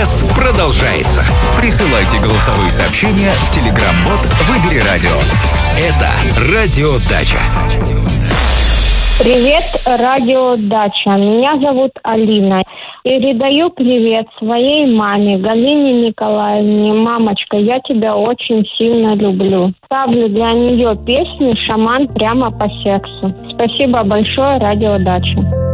Ликбез продолжается. Присылайте голосовые сообщения в Telegram-бот «Выбери радио». Это Радиодача. Привет, Радиодача. Меня зовут Алина. Передаю привет своей маме, Галине Николаевне. Мамочка, я тебя очень сильно люблю. Ставлю для нее песню «Шаман» прямо по сердцу. Спасибо большое, Радиодача.